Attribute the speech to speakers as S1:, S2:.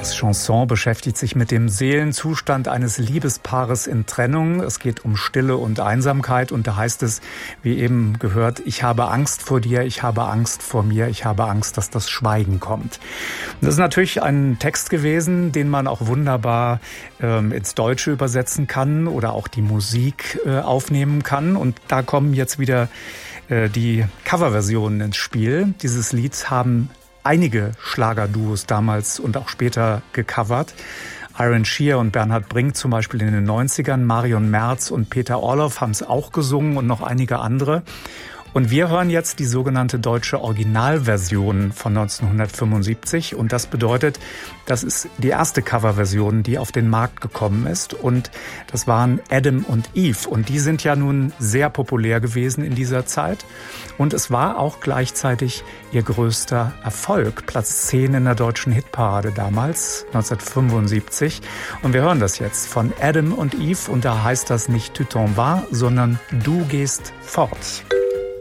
S1: Bachs Chanson beschäftigt sich mit dem Seelenzustand eines Liebespaares in Trennung. Es geht um Stille und Einsamkeit und da heißt es, wie eben gehört, ich habe Angst vor dir, ich habe Angst vor mir, ich habe Angst, dass das Schweigen kommt. Und das ist natürlich ein Text gewesen, den man auch wunderbar ins Deutsche übersetzen kann oder auch die Musik aufnehmen kann. Und da kommen jetzt wieder die Coverversionen ins Spiel. Dieses Lied haben einige Schlagerduos damals und auch später gecovert. Iron Shear und Bernhard Brink zum Beispiel in den 90ern, Marion Merz und Peter Orloff haben es auch gesungen und noch einige andere. Und wir hören jetzt die sogenannte deutsche Originalversion von 1975. Und das bedeutet, das ist die erste Coverversion, die auf den Markt gekommen ist. Und das waren Adam und Eve. Und die sind ja nun sehr populär gewesen in dieser Zeit. Und es war auch gleichzeitig ihr größter Erfolg. Platz 10 in der deutschen Hitparade damals, 1975. Und wir hören das jetzt von Adam und Eve. Und da heißt das nicht Tu t'en vas, sondern Du gehst fort.